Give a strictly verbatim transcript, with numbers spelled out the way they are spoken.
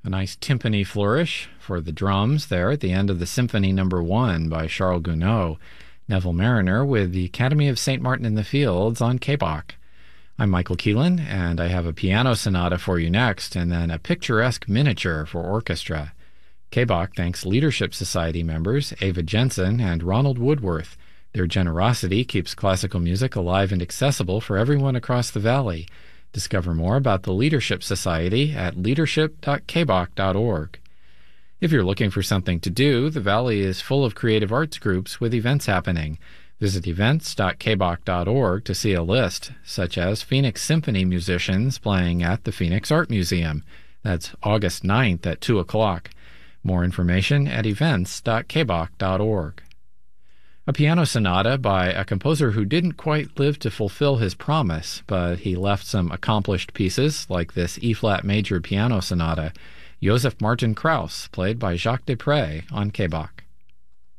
A nice timpani flourish for the drums there at the end of the Symphony Number One by Charles Gounod. Neville Mariner with the Academy of Saint Martin in the Fields on K B O C. I'm Michael Keelan, and I have a piano sonata for you next, and then a picturesque miniature for orchestra. K B O C thanks Leadership Society members Ava Jensen and Ronald Woodworth. Their generosity keeps classical music alive and accessible for everyone across the Valley. Discover more about the Leadership Society at leadership dot k b o c dot org. If you're looking for something to do, the Valley is full of creative arts groups with events happening. Visit events dot k b o c dot org to see a list, such as Phoenix Symphony musicians playing at the Phoenix Art Museum. That's August ninth at two o'clock. More information at events dot k b o c dot org. A piano sonata by a composer who didn't quite live to fulfill his promise, but he left some accomplished pieces like this E-flat major piano sonata, Joseph Martin Krauss, played by Jacques Desprez on K B O C.